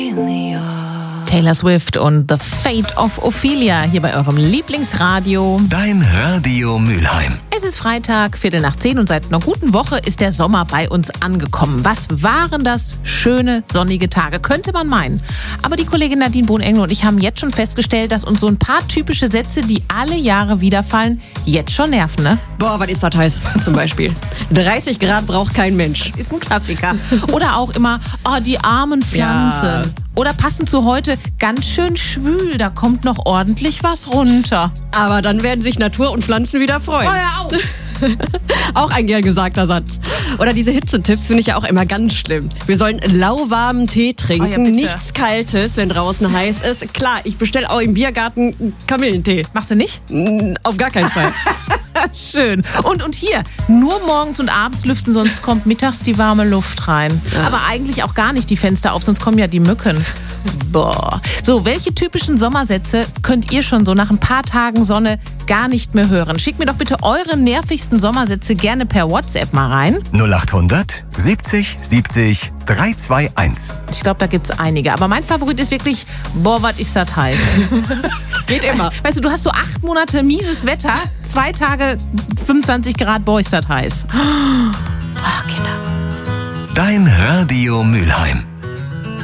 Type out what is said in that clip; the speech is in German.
Taylor Swift und The Fate of Ophelia hier bei eurem Lieblingsradio. Dein Radio Mülheim. Es ist Freitag, 9:15 und seit einer guten Woche ist der Sommer bei uns angekommen. Was waren das schöne, sonnige Tage, könnte man meinen. Aber die Kollegin Nadine Bohnengel und ich haben jetzt schon festgestellt, dass uns so ein paar typische Sätze, die alle Jahre wiederfallen, jetzt schon nerven, ne? Boah, was ist das heiß zum Beispiel? 30 Grad braucht kein Mensch. Ist ein Klassiker. Oder auch immer, oh, die armen Pflanzen. Ja. Oder passend zu heute, ganz schön schwül, da kommt noch ordentlich was runter. Aber dann werden sich Natur und Pflanzen wieder freuen. Oh ja, auch. Auch ein gern gesagter Satz. Oder diese Hitzetipps finde ich ja auch immer ganz schlimm. Wir sollen lauwarmen Tee trinken, Oh ja, bitte. nichts Kaltes, wenn draußen heiß ist. Klar, ich bestelle auch im Biergarten Kamillentee. Machst du nicht? Auf gar keinen Fall. Schön. Und hier, nur morgens und abends lüften, sonst kommt mittags die warme Luft rein. Ja. Aber eigentlich auch gar nicht die Fenster auf, sonst kommen ja die Mücken. Boah. So, welche typischen Sommersätze könnt ihr schon so nach ein paar Tagen Sonne gar nicht mehr hören? Schickt mir doch bitte eure nervigsten Sommersätze gerne per WhatsApp mal rein. 0800 70 70 321. Ich glaube, da gibt's einige. Aber mein Favorit ist wirklich, boah, was ist das heiß? Geht immer. Weißt du, du hast so 8 Monate mieses Wetter, 2 Tage 25 Grad, boah, ist das heiß. Ah, Kinder. Dein Radio Mülheim.